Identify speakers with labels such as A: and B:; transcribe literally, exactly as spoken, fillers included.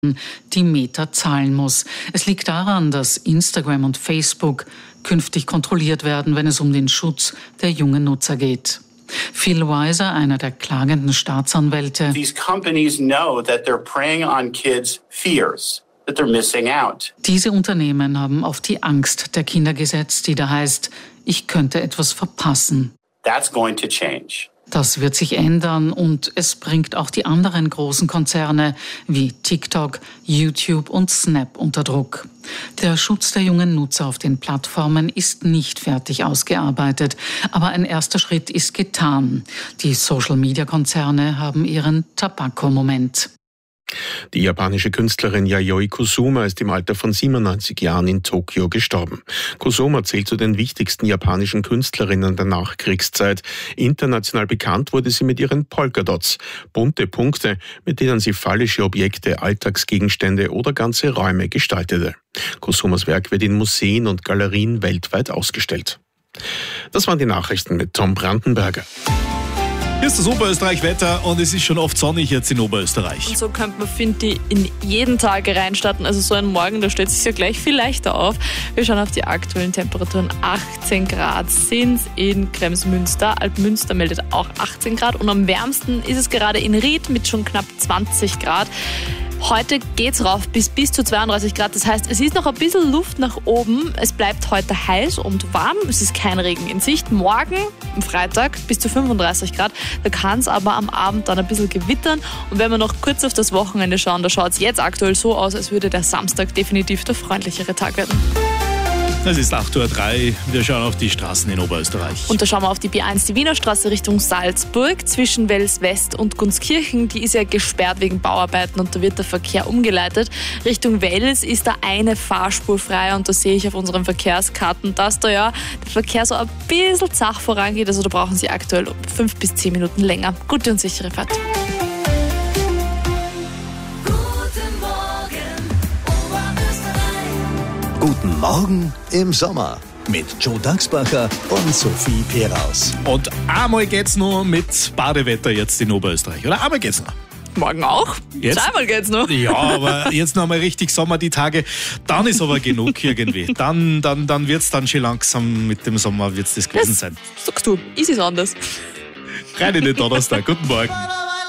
A: die Meta zahlen muss. Es liegt daran, dass Instagram und Facebook künftig kontrolliert werden, wenn es um den Schutz der jungen Nutzer geht. Phil Weiser, einer der klagenden Staatsanwälte.
B: These companies know that they're preying on kids' fears, that they're missing out.
A: Diese Unternehmen haben auf die Angst der Kinder gesetzt, die da heißt, ich könnte etwas verpassen.
B: That's going to change.
A: Das wird sich ändern und es bringt auch die anderen großen Konzerne wie TikTok, YouTube und Snap unter Druck. Der Schutz der jungen Nutzer auf den Plattformen ist nicht fertig ausgearbeitet, aber ein erster Schritt ist getan. Die Social-Media-Konzerne haben ihren Tabako-Moment.
C: Die japanische Künstlerin Yayoi Kusama ist im Alter von siebenundneunzig Jahren in Tokio gestorben. Kusama zählt zu den wichtigsten japanischen Künstlerinnen der Nachkriegszeit. International bekannt wurde sie mit ihren Polkadots, bunte Punkte, mit denen sie phallische Objekte, Alltagsgegenstände oder ganze Räume gestaltete. Kusamas Werk wird in Museen und Galerien weltweit ausgestellt. Das waren die Nachrichten mit Tom Brandenberger.
D: Hier ist das Oberösterreich-Wetter und es ist schon oft sonnig jetzt in Oberösterreich.
E: Und so könnte man, finde ich, in jeden Tag reinstarten. Also so ein Morgen, da stellt es sich ja gleich viel leichter auf. Wir schauen auf die aktuellen Temperaturen. achtzehn Grad sind es in Kremsmünster. Alpmünster meldet auch achtzehn Grad. Und am wärmsten ist es gerade in Ried mit schon knapp zwanzig Grad. Heute geht's rauf bis bis zu zweiunddreißig Grad. Das heißt, es ist noch ein bisschen Luft nach oben. Es bleibt heute heiß und warm. Es ist kein Regen in Sicht. Morgen, am Freitag, bis zu fünfunddreißig Grad. Da kann es aber am Abend dann ein bisschen gewittern. Und wenn wir noch kurz auf das Wochenende schauen, da schaut es jetzt aktuell so aus, als würde der Samstag definitiv der freundlichere Tag werden.
D: Es ist acht Uhr drei. Wir schauen auf die Straßen in Oberösterreich.
E: Und da schauen wir auf die B eins, die Wiener Straße Richtung Salzburg zwischen Wels West und Gunskirchen. Die ist ja gesperrt wegen Bauarbeiten und da wird der Verkehr umgeleitet. Richtung Wels ist da eine Fahrspur frei und da sehe ich auf unseren Verkehrskarten, dass da ja der Verkehr so ein bisschen zach vorangeht. Also da brauchen Sie aktuell fünf bis zehn Minuten länger. Gute und sichere Fahrt.
F: Guten Morgen im Sommer mit Joe Dachsbacher und Sophie Peraus.
D: Und einmal geht's noch mit Badewetter jetzt in Oberösterreich. Oder einmal geht's noch.
E: Morgen auch?
D: Jetzt?
E: Zweimal geht's noch.
D: Ja, aber jetzt noch mal richtig Sommer die Tage. Dann ist aber genug irgendwie. Dann, dann, dann wird's dann schon langsam mit dem Sommer wird's das gewesen sein.
E: Sagst du, ist es anders.
D: Rein in den Donnerstag. Guten Morgen.